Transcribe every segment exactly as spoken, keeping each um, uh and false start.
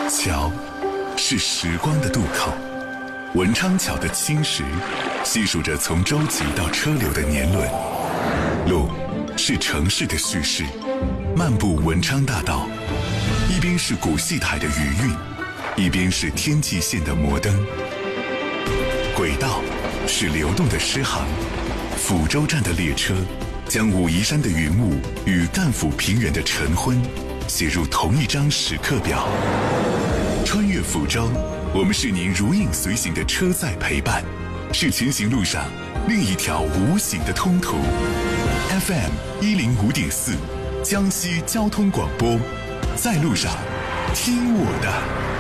桥是时光的渡口，文昌桥的青石细数着从舟楫到车流的年轮。路是城市的叙事，漫步文昌大道，一边是古戏台的余韵，一边是天际线的摩登。轨道是流动的诗行，抚州站的列车将武夷山的云雾与赣抚平原的晨昏写入同一张时刻表。穿越抚州，我们是您如影随形的车载陪伴，是前行路上另一条无形的通途。F M 一零五点四，江西交通广播，在路上听我的。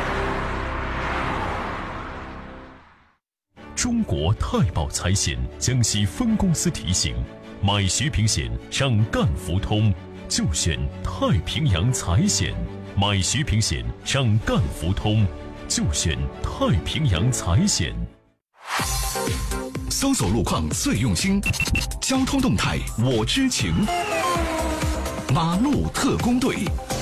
中国太保财险江西分公司提醒：买徐平险上赣福通，就选太平洋财险；买徐平险上赣福通，就选太平洋财险。 搜索路况最用心，交通动态我知情。马路特工队。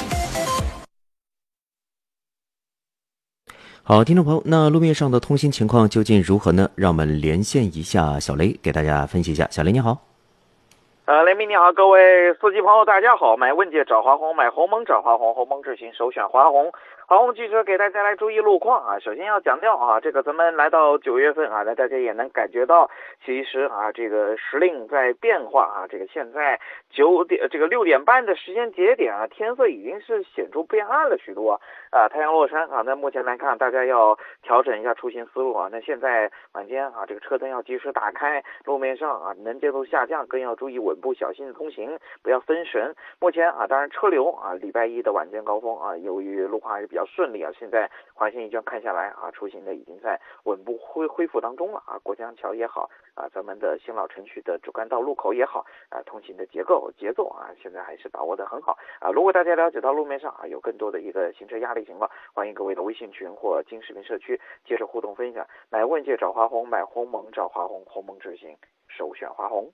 好，听众朋友，那路面上的通行情况究竟如何呢？让我们连线一下小雷，给大家分析一下。小雷你好。 呃，雷鸣你好，各位司机朋友大家好。买问界找华虹，买鸿蒙找华虹，鸿蒙智行首选华虹。华虹汽车给大家来注意路况啊。首先要强调啊，这个咱们来到九月份啊，那大家也能感觉到，其实啊，这个时令在变化啊。这个现在九点这个六点半的时间节点啊，天色已经是显著变暗了许多啊。太阳落山啊，那目前来看，大家要调整一下出行思路啊。那现在晚间啊，这个车灯要及时打开，路面上啊能见度下降，更要注意稳步小心的通行，不要分神。目前啊，当然车流啊，礼拜一的晚间高峰啊，由于路况还是比较顺利啊，现在环线一圈看下来啊，出行的已经在稳步恢恢复当中了啊。过江桥也好啊，咱们的新老城区的主干道路口也好啊，通行的结构节奏啊，现在还是把握得很好啊。如果大家了解到路面上啊有更多的一个行车压力情况，欢迎各位的微信群或金视频社区接着互动分享。买问界找华虹，买鸿蒙找华虹，鸿蒙智行首选华虹。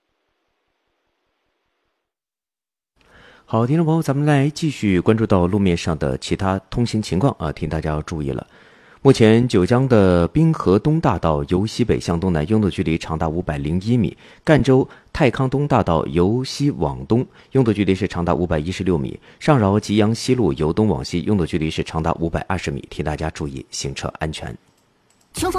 好，听众朋友，咱们来继续关注到路面上的其他通行情况啊，请大家要注意了。目前九江的滨河东大道由西北向东南拥堵距离长达五百零一米，赣州泰康东大道由西往东拥堵距离是长达五百一十六米，上饶吉阳西路由东往西拥堵距离是长达五百二十米，请大家注意行车安全。